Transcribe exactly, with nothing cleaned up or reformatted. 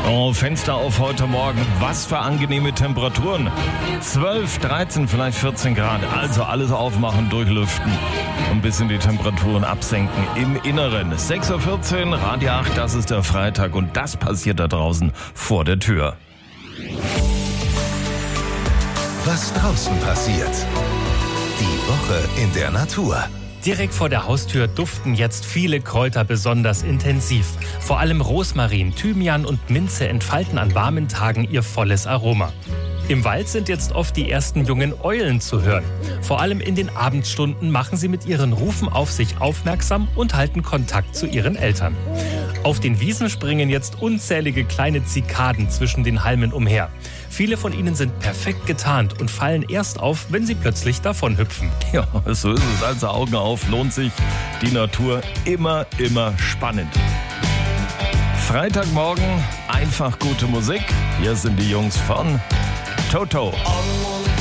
Oh, Fenster auf heute Morgen. Was für angenehme Temperaturen. zwölf, dreizehn, vielleicht vierzehn Grad. Also alles aufmachen, durchlüften. Und ein bisschen die Temperaturen absenken im Inneren. sechs Uhr vierzehn, Radio acht, das ist der Freitag. Und das passiert da draußen vor der Tür. Was draußen passiert. Die Woche in der Natur. Direkt vor der Haustür duften jetzt viele Kräuter besonders intensiv. Vor allem Rosmarin, Thymian und Minze entfalten an warmen Tagen ihr volles Aroma. Im Wald sind jetzt oft die ersten jungen Eulen zu hören. Vor allem in den Abendstunden machen sie mit ihren Rufen auf sich aufmerksam und halten Kontakt zu ihren Eltern. Auf den Wiesen springen jetzt unzählige kleine Zikaden zwischen den Halmen umher. Viele von ihnen sind perfekt getarnt und fallen erst auf, wenn sie plötzlich davonhüpfen. Ja, so ist es. Also Augen auf, lohnt sich. Die Natur immer, immer spannend. Freitagmorgen, einfach gute Musik. Hier sind die Jungs von Toto.